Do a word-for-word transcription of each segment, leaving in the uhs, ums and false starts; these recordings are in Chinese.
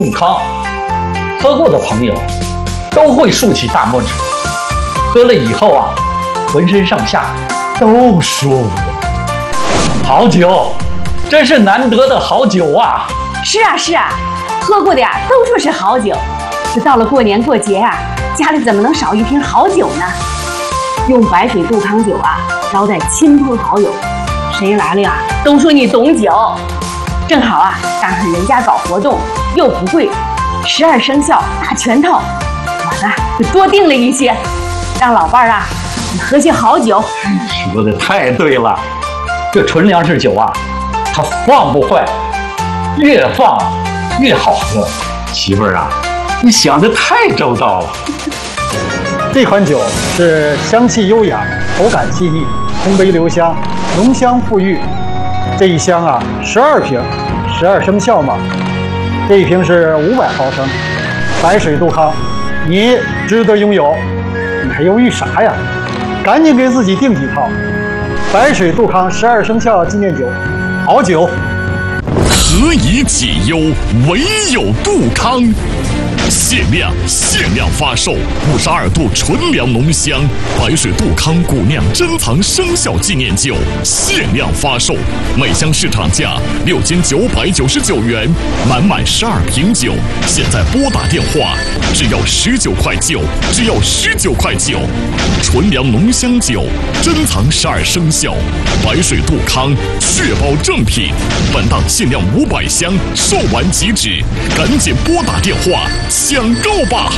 杜康，喝过的朋友都会竖起大拇指，喝了以后啊，浑身上下都舒服。好酒，真是难得的好酒啊！ 是啊是啊，喝过的呀都说是好酒。这到了过年过节啊，家里怎么能少一瓶好酒呢？用白水杜康酒啊招待亲朋好友，谁来了呀都说你懂酒。正好啊赶上人家搞活动又不贵，十二生肖大全套，我呢就多订了一些，让老伴儿啊喝些好酒。 说的太对了，这纯粮食酒啊，它放不坏，越放越好喝。媳妇儿啊，你想的太周到了。 这款酒是香气优雅，口感细腻，通杯留香，浓香馥郁。这一箱啊，十二瓶，十二生肖嘛。这一瓶是五百毫升，白水杜康，你值得拥有。你还犹豫啥呀？赶紧给自己订几套。白水杜康十二生肖纪念酒，好酒。 何以解忧，唯有杜康。限量限量发售五十二度纯粮浓香白水杜康古酿珍藏生肖纪念酒，限量发售，每箱市场价六千九百九十九元，满满十二瓶酒，现在拨打电话，只要十九块九，只要十九块九。纯粮浓香酒，珍藏十二生肖，白水杜康，确保正品。本档限量五百箱，售完即止，赶紧拨打电话抢购吧！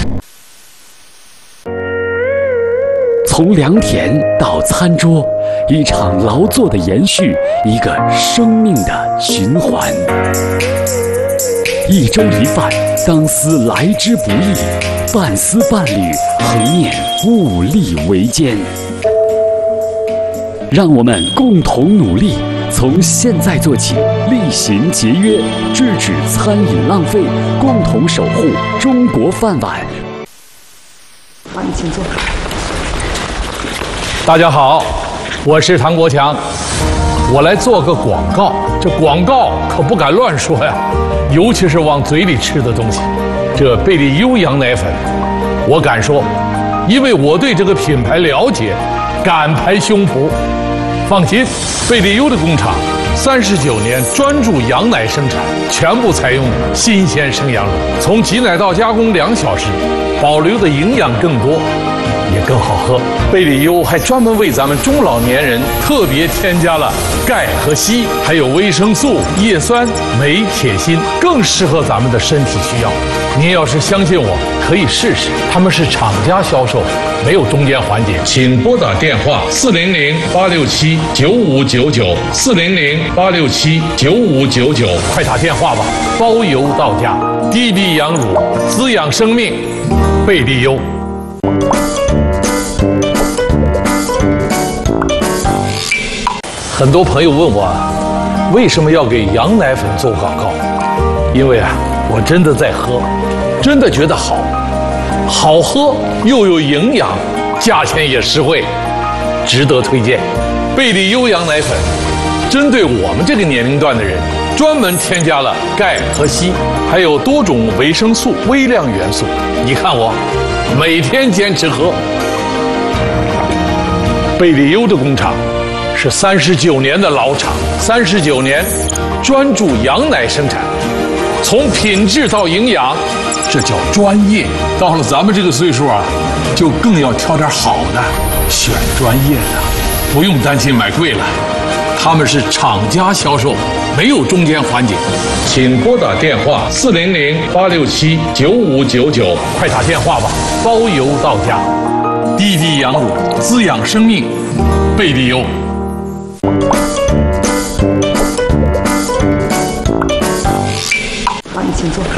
从良田到餐桌，一场劳作的延续，一个生命的循环。一粥一饭，当思来之不易；半丝半缕，恒念物力维艰。让我们共同努力，从现在做起，厉行节约，制止餐饮浪费，共同守护中国饭碗。 帮你请坐。 大家好，我是唐国强，我来做个广告。这广告可不敢乱说呀，尤其是往嘴里吃的东西。这贝利优羊奶粉，我敢说，因为我对这个品牌了解，敢拍胸脯。放心，贝利优的工厂三十九年专注羊奶生产，全部采用新鲜生羊乳，从挤奶到加工两小时，保留的营养更多，也更好喝。贝利优还专门为咱们中老年人特别添加了钙和硒，还有维生素、叶酸、镁、铁、锌，更适合咱们的身体需要。您要是相信我，可以试试。他们是厂家销售，没有中间环节。请拨打电话四零零八六七九五九九四零零八六七九五九九，快打电话吧，包邮到家。低低羊乳，滋养生命，贝利优。很多朋友问我，为什么要给羊奶粉做广告？因为啊，我真的在喝，真的觉得好，好喝又有营养，价钱也实惠，值得推荐。贝利优羊奶粉针对我们这个年龄段的人，专门添加了钙和硒，还有多种维生素、微量元素。你看我每天坚持喝。贝利优的工厂是三十九年的老厂，三十九年专注羊奶生产，从品质到营养，这叫专业。到了咱们这个岁数啊，就更要挑点好的，选专业的，不用担心买贵了。他们是厂家销售，没有中间环节。请拨打电话四零零八六七九五九九，快打电话吧，包邮到家。低低羊乳，滋养生命，贝利优。 帮你请坐。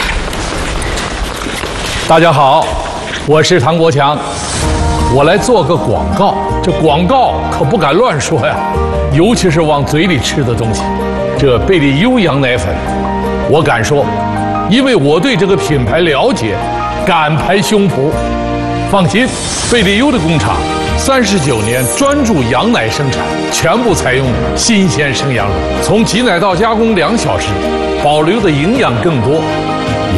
大家好，我是唐国强，我来做个广告。这广告可不敢乱说呀，尤其是往嘴里吃的东西。这贝利优羊奶粉，我敢说，因为我对这个品牌了解，敢拍胸脯。放心，贝利优的工厂三十九年专注羊奶生产，全部采用新鲜生羊乳，从挤奶到加工两小时，保留的营养更多，